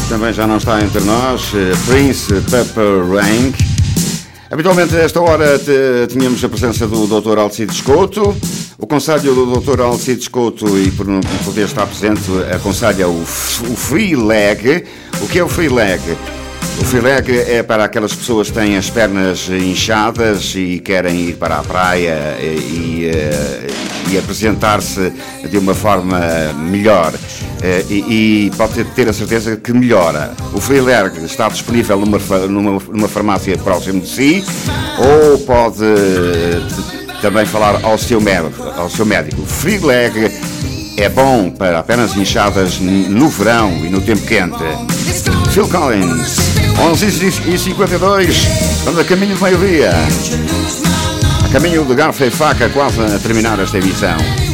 também já não está entre nós, Prince Pepper Rank. Habitualmente a esta hora tínhamos a presença do Dr. Alcides Couto. O conselho do Dr. Alcides Couto, e por não poder estar presente, aconselha o free leg. O que é o free leg? O free leg é para aquelas pessoas que têm as pernas inchadas e querem ir para a praia e apresentar-se de uma forma melhor. E pode ter a certeza que melhora. O free leg está disponível numa farmácia próxima de si, ou pode também falar ao seu médico. O free leg é bom para pernas inchadas no verão e no tempo quente. Phil Collins, 11h52, estamos a caminho de meio-dia, a caminho de garfo e faca, quase a terminar esta emissão.